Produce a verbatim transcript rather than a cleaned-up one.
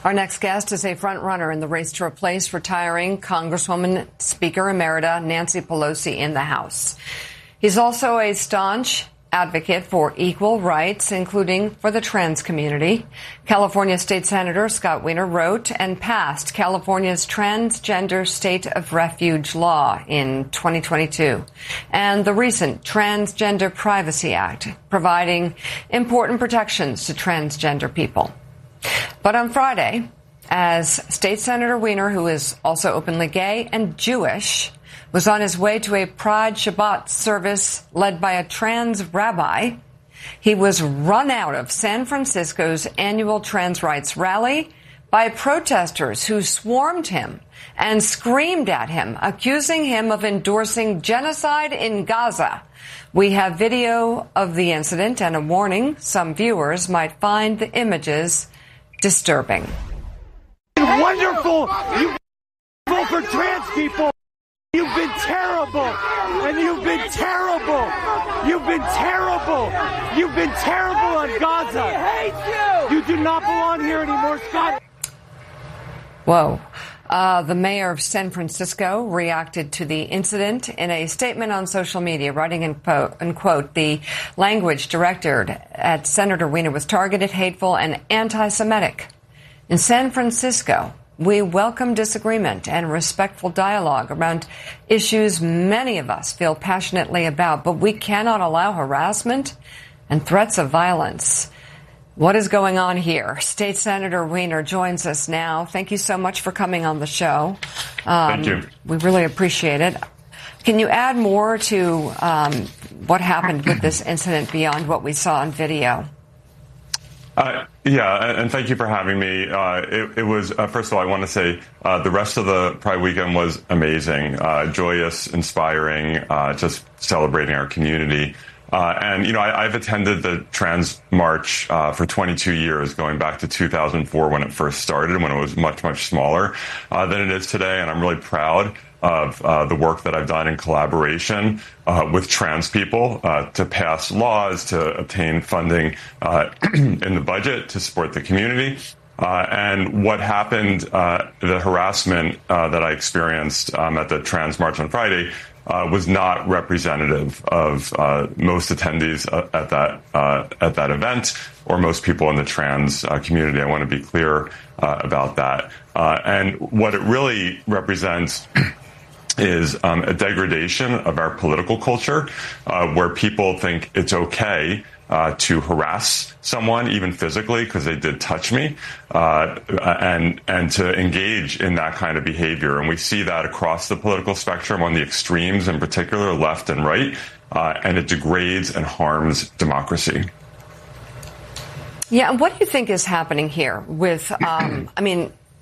Our next guest is a front-runner in the race to replace retiring Congresswoman Speaker Emerita Nancy Pelosi in the House. He's also a staunch advocate for equal rights, including for the trans community. California State Senator Scott Wiener wrote and passed California's Transgender State of Refuge law in twenty twenty-two, and the recent Transgender Privacy Act, providing important protections to transgender people. But on Friday, as State Senator Wiener, who is also openly gay and Jewish, was on his way to a Pride Shabbat service led by a trans rabbi, he was run out of San Francisco's annual trans rights rally by protesters who swarmed him and screamed at him, accusing him of endorsing genocide in Gaza. We have video of the incident and a warning some viewers might find the images disturbing. Wonderful! You vote for trans people! You've been terrible, and you've been terrible. You've been terrible. You've been terrible on Gaza. He hates you. You do not belong here anymore, Scott. Whoa. Uh, the mayor of San Francisco reacted to the incident in a statement on social media, writing in quote, the language directed at Senator Wiener was targeted, hateful, and anti-Semitic. In San Francisco, we welcome disagreement and respectful dialogue around issues many of us feel passionately about, but we cannot allow harassment and threats of violence. What is going on here? State Senator Wiener joins us now. Thank you so much for coming on the show. Thank Um, you. We really appreciate it. Can you add more to um, what happened with this incident beyond what we saw on video? Uh, yeah, and thank you for having me. Uh, it, it was, uh, first of all, I want to say uh, the rest of the Pride weekend was amazing, uh, joyous, inspiring, uh, just celebrating our community. Uh, and, you know, I, I've attended the Trans March uh, for twenty-two years, going back to two thousand four when it first started, when it was much, much smaller uh, than it is today. And I'm really proud of uh, the work that I've done in collaboration uh, with trans people uh, to pass laws, to obtain funding uh, in the budget to support the community. Uh, and what happened, uh, the harassment uh, that I experienced um, at the Trans March on Friday uh, was not representative of uh, most attendees uh, at that uh, at that event or most people in the trans uh, community. I want to be clear uh, about that. Uh, and what it really represents is um, a degradation of our political culture, uh, where people think it's okay uh, to harass someone, even physically, because they did touch me, uh, and and to engage in that kind of behavior. And we see that across the political spectrum, on the extremes in particular, left and right, uh, and it degrades and harms democracy. Yeah, and what do you think is happening here with, um, I mean,